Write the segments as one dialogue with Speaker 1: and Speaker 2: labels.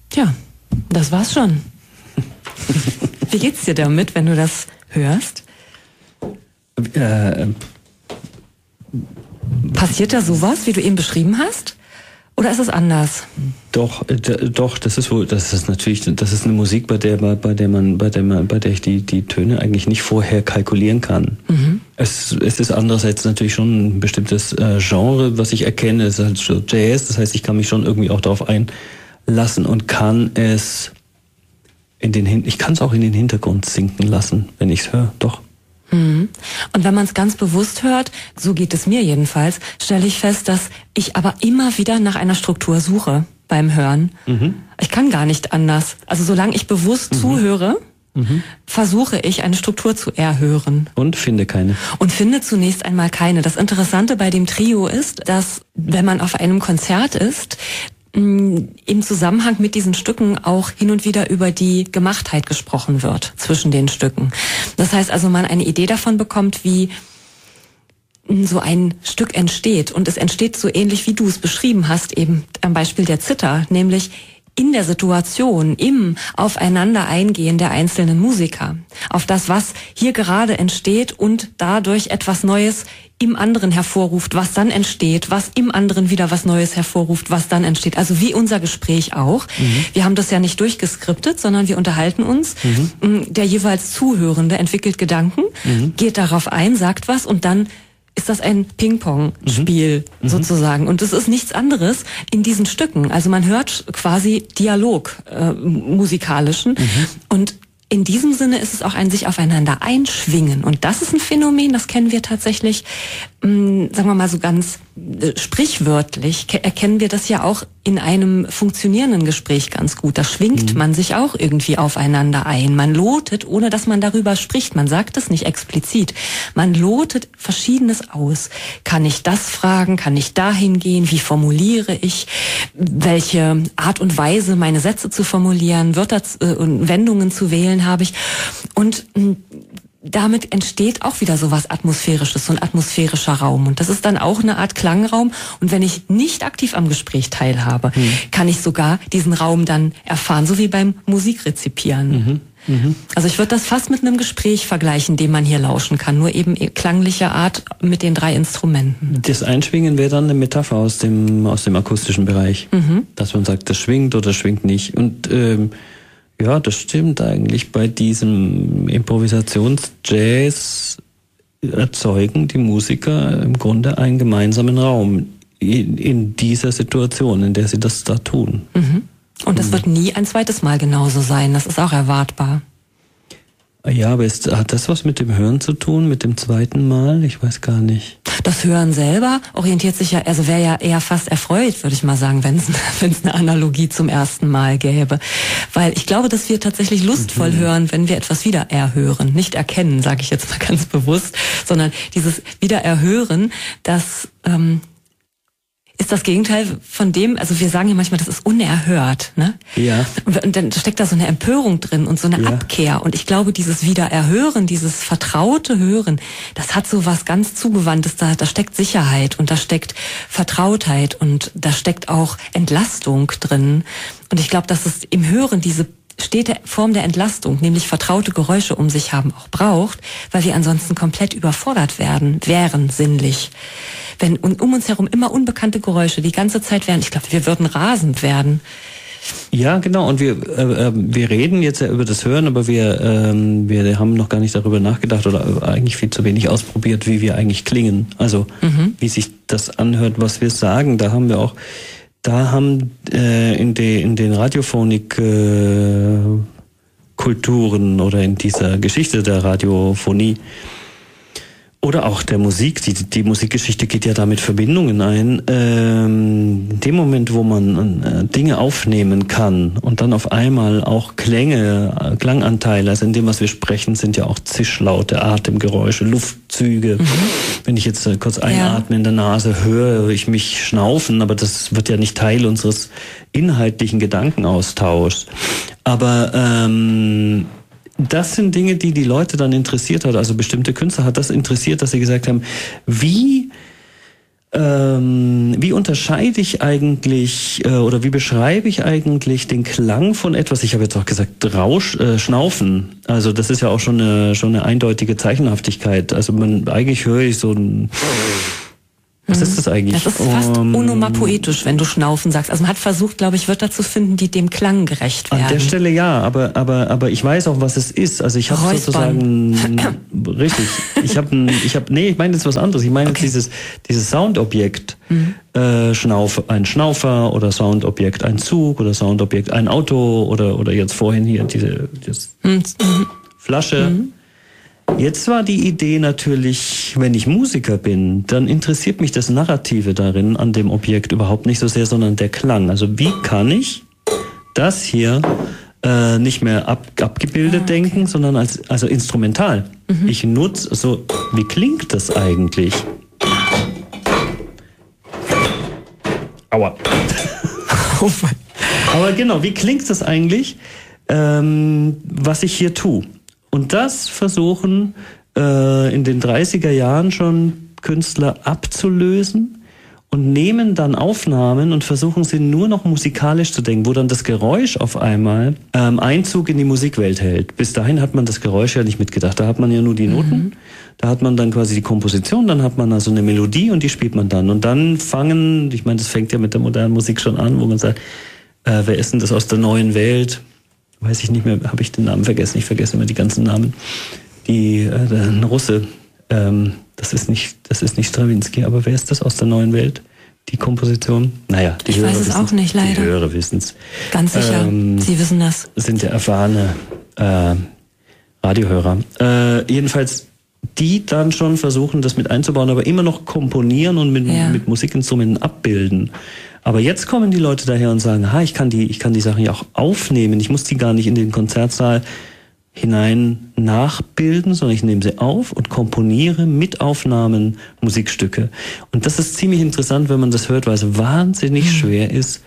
Speaker 1: Ja, das war's schon. Wie geht's dir damit, wenn du das hörst? Passiert da sowas, wie du eben beschrieben hast? Oder ist es anders?
Speaker 2: Doch, das ist eine Musik, bei der ich die Töne eigentlich nicht vorher kalkulieren kann. Mhm. Es ist andererseits natürlich schon ein bestimmtes Genre, was ich erkenne. Es ist halt so Jazz, das heißt, ich kann mich schon irgendwie auch darauf einlassen und kann es ich kann es auch in den Hintergrund sinken lassen, wenn ich es höre, doch.
Speaker 1: Und wenn man es ganz bewusst hört, so geht es mir jedenfalls, stelle ich fest, dass ich aber immer wieder nach einer Struktur suche beim Hören. Mhm. Ich kann gar nicht anders. Also solange ich bewusst zuhöre, versuche ich eine Struktur zu erhören.
Speaker 2: Und finde keine.
Speaker 1: Und finde zunächst einmal keine. Das Interessante bei dem Trio ist, dass wenn man auf einem Konzert ist, im Zusammenhang mit diesen Stücken auch hin und wieder über die Gemachtheit gesprochen wird zwischen den Stücken. Das heißt also, man eine Idee davon bekommt, wie so ein Stück entsteht. Und es entsteht so ähnlich, wie du es beschrieben hast, eben am Beispiel der Zither, nämlich in der Situation, im Aufeinander-Eingehen der einzelnen Musiker, auf das, was hier gerade entsteht und dadurch etwas Neues im anderen hervorruft, was dann entsteht, was im anderen wieder was Neues hervorruft, was dann entsteht. Also wie unser Gespräch auch. Mhm. Wir haben das ja nicht durchgeskriptet, sondern wir unterhalten uns. Mhm. Der jeweils Zuhörende entwickelt Gedanken, geht darauf ein, sagt was und dann ist das ein Ping-Pong-Spiel sozusagen. Und es ist nichts anderes in diesen Stücken. Also man hört quasi Dialog, musikalischen. Und in diesem Sinne ist es auch ein sich aufeinander einschwingen. Und das ist ein Phänomen, das kennen wir tatsächlich, sagen wir mal so ganz sprichwörtlich, erkennen wir das ja auch in einem funktionierenden Gespräch ganz gut. Da schwingt man sich auch irgendwie aufeinander ein. Man lotet, ohne dass man darüber spricht. Man sagt es nicht explizit. Man lotet Verschiedenes aus. Kann ich das fragen? Kann ich dahin gehen? Wie formuliere ich? Welche Art und Weise, meine Sätze zu formulieren, Wörter und Wendungen zu wählen habe ich? Und damit entsteht auch wieder so was Atmosphärisches, so ein atmosphärischer Raum. Und das ist dann auch eine Art Klangraum. Und wenn ich nicht aktiv am Gespräch teilhabe, kann ich sogar diesen Raum dann erfahren, so wie beim Musikrezipieren. Also ich würde das fast mit einem Gespräch vergleichen, dem man hier lauschen kann, nur eben klaglicher Art mit den 3 Instrumenten.
Speaker 2: Das Einschwingen wäre dann eine Metapher aus dem akustischen Bereich, dass man sagt, das schwingt oder schwingt nicht. Und ja, das stimmt eigentlich. Bei diesem Improvisationsjazz erzeugen die Musiker im Grunde einen gemeinsamen Raum in dieser Situation, in der sie das da tun.
Speaker 1: Und das wird nie ein zweites Mal genauso sein. Das ist auch erwartbar.
Speaker 2: Ja, aber hat das was mit dem Hören zu tun, mit dem zweiten Mal? Ich weiß gar nicht.
Speaker 1: Das Hören selber orientiert sich ja, also wäre ja eher fast erfreut, würde ich mal sagen, wenn es eine Analogie zum ersten Mal gäbe. Weil ich glaube, dass wir tatsächlich lustvoll hören, wenn wir etwas wieder erhören. Nicht erkennen, sage ich jetzt mal ganz bewusst, sondern dieses Wiedererhören, das ist das Gegenteil von dem, also wir sagen ja manchmal, das ist unerhört, ne?
Speaker 2: Ja.
Speaker 1: Und dann steckt da so eine Empörung drin und so eine Abkehr. Und ich glaube, dieses Wiedererhören, dieses vertraute Hören, das hat so was ganz Zugewandtes. Da steckt Sicherheit und da steckt Vertrautheit und da steckt auch Entlastung drin. Und ich glaube, dass es im Hören diese stete Form der Entlastung, nämlich vertraute Geräusche um sich haben, auch braucht, weil wir ansonsten komplett überfordert wären sinnlich. Wenn um uns herum immer unbekannte Geräusche die ganze Zeit wären, ich glaube, wir würden rasend werden.
Speaker 2: Ja, genau. Und wir reden jetzt ja über das Hören, aber wir haben noch gar nicht darüber nachgedacht oder eigentlich viel zu wenig ausprobiert, wie wir eigentlich klingen. Also wie sich das anhört, was wir sagen. Da haben in den Radiophonik-Kulturen oder in dieser Geschichte der Radiophonie oder auch der Musik, die Musikgeschichte geht ja da mit Verbindungen ein. In dem Moment, wo man Dinge aufnehmen kann und dann auf einmal auch Klanganteile, also in dem, was wir sprechen, sind ja auch Zischlaute, Atemgeräusche, Luftzüge. Wenn ich jetzt kurz einatme in der Nase, höre ich mich schnaufen, aber das wird ja nicht Teil unseres inhaltlichen Gedankenaustauschs. Aber das sind Dinge, die Leute dann interessiert hat, also bestimmte Künstler hat das interessiert, dass sie gesagt haben, wie Wie unterscheide ich eigentlich oder wie beschreibe ich eigentlich den Klang von etwas? Ich habe jetzt auch gesagt Schnaufen. Also das ist ja auch schon eine eindeutige Zeichenhaftigkeit. Also eigentlich höre ich so ein... Was ist das eigentlich?
Speaker 1: Das ist fast onomatopoetisch, wenn du Schnaufen sagst. Also man hat versucht, glaube ich, Wörter zu finden, die dem Klang gerecht werden.
Speaker 2: An der Stelle ja, aber ich weiß auch, was es ist. Also ich habe sozusagen richtig. Ich meine jetzt was anderes. Ich meine jetzt dieses Soundobjekt, ein Schnaufer oder Soundobjekt, ein Zug oder Soundobjekt, ein Auto oder jetzt vorhin hier diese Flasche. Jetzt war die Idee natürlich, wenn ich Musiker bin, dann interessiert mich das Narrative darin an dem Objekt überhaupt nicht so sehr, sondern der Klang. Also wie kann ich das hier nicht mehr abgebildet denken, sondern also instrumental. Ich nutze so, wie klingt das eigentlich? Aua.
Speaker 1: Oh Mann.
Speaker 2: Aber genau, wie klingt das eigentlich, was ich hier tue? Und das versuchen in den 30er Jahren schon Künstler abzulösen und nehmen dann Aufnahmen und versuchen sie nur noch musikalisch zu denken, wo dann das Geräusch auf einmal Einzug in die Musikwelt hält. Bis dahin hat man das Geräusch ja nicht mitgedacht. Da hat man ja nur die Noten, da hat man dann quasi die Komposition, dann hat man also eine Melodie und die spielt man dann. Und dann ich meine, das fängt ja mit der modernen Musik schon an, wo man sagt, wer ist denn das aus der neuen Welt? Weiß ich nicht mehr, habe ich den Namen vergessen. Ich vergesse immer die ganzen Namen. Ein Russe, das ist nicht Stravinsky, aber wer ist das aus der neuen Welt? Die Komposition? Naja,
Speaker 1: ich weiß es auch nicht, leider.
Speaker 2: Die Hörer wissen es.
Speaker 1: Ganz sicher, Sie wissen das.
Speaker 2: Sind ja erfahrene Radiohörer. Jedenfalls, die dann schon versuchen, das mit einzubauen, aber immer noch komponieren und mit Musikinstrumenten abbilden. Aber jetzt kommen die Leute daher und sagen, ich kann die Sachen ja auch aufnehmen. Ich muss die gar nicht in den Konzertsaal hinein nachbilden, sondern ich nehme sie auf und komponiere mit Aufnahmen Musikstücke. Und das ist ziemlich interessant, wenn man das hört, weil es wahnsinnig schwer ist,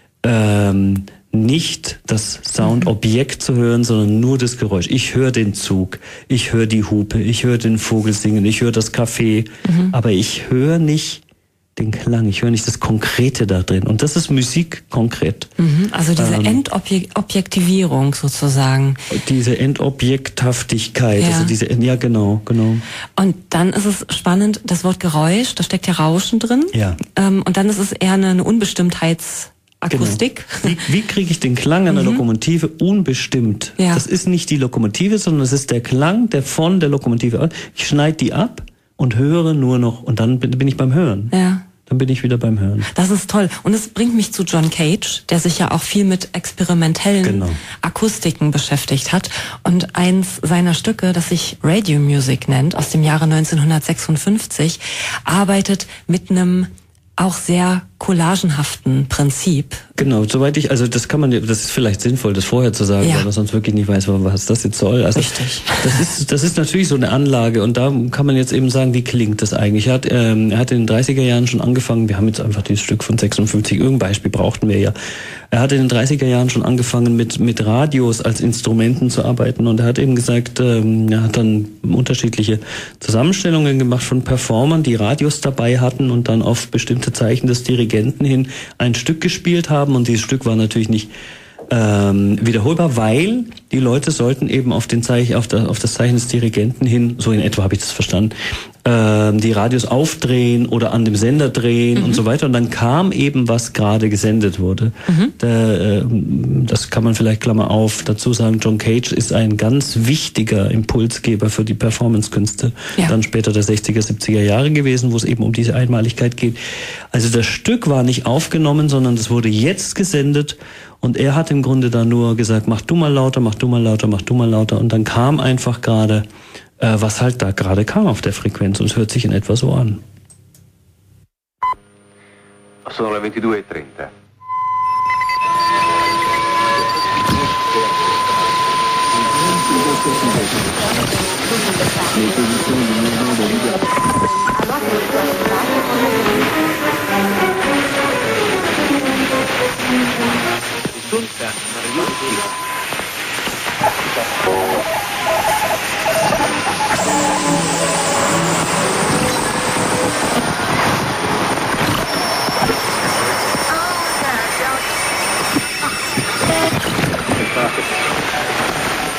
Speaker 2: nicht das Soundobjekt zu hören, sondern nur das Geräusch. Ich höre den Zug, ich höre die Hupe, ich höre den Vogel singen, ich höre das Café, aber ich höre nicht den Klang, ich höre nicht das Konkrete da drin. Und das ist Musik konkret.
Speaker 1: Also diese Endobjektivierung sozusagen.
Speaker 2: Diese Endobjekthaftigkeit.
Speaker 1: Ja.
Speaker 2: Also genau.
Speaker 1: Und dann ist es spannend, das Wort Geräusch, da steckt ja Rauschen drin.
Speaker 2: Ja.
Speaker 1: Und dann ist es eher eine Unbestimmtheitsakustik.
Speaker 2: Genau. Wie kriege ich den Klang einer Lokomotive unbestimmt?
Speaker 1: Ja.
Speaker 2: Das ist nicht die Lokomotive, sondern es ist der Klang, der von der Lokomotive. Ich schneide die ab und höre nur noch. Und dann bin ich beim Hören.
Speaker 1: Ja.
Speaker 2: Dann bin ich wieder beim Hören.
Speaker 1: Das ist toll. Und es bringt mich zu John Cage, der sich ja auch viel mit experimentellen Akustiken beschäftigt hat. Und eins seiner Stücke, das sich Radio Music nennt, aus dem Jahre 1956, arbeitet mit einem auch sehr collagenhaften Prinzip.
Speaker 2: Genau, das ist vielleicht sinnvoll, das vorher zu sagen, weil man sonst wirklich nicht weiß, was das jetzt soll. Also
Speaker 1: richtig.
Speaker 2: Das ist natürlich so eine Anlage und da kann man jetzt eben sagen, wie klingt das eigentlich? Er hat in den 30er Jahren schon angefangen, wir haben jetzt einfach dieses Stück von 56, irgendein Beispiel brauchten wir ja. Er hat in den 30er Jahren schon angefangen mit Radios als Instrumenten zu arbeiten und er hat eben gesagt, er hat dann unterschiedliche Zusammenstellungen gemacht von Performern, die Radios dabei hatten und dann auf bestimmte Zeichen des Dirigenten hin ein Stück gespielt haben und dieses Stück war natürlich nicht wiederholbar, weil die Leute sollten eben auf das Zeichen des Dirigenten hin, so in etwa habe ich das verstanden, die Radios aufdrehen oder an dem Sender drehen und so weiter. Und dann kam eben, was gerade gesendet wurde. Das kann man vielleicht, Klammer auf, dazu sagen, John Cage ist ein ganz wichtiger Impulsgeber für die Performancekünste. Dann später der 60er, 70er Jahre gewesen, wo es eben um diese Einmaligkeit geht. Also das Stück war nicht aufgenommen, sondern das wurde jetzt gesendet. Und er hat im Grunde da nur gesagt, mach du mal lauter, mach du mal lauter, mach du mal lauter. Und dann kam einfach gerade, was halt da gerade kam auf der Frequenz. Und es hört sich in etwa so an.
Speaker 3: Sono le 22:30. Spaß.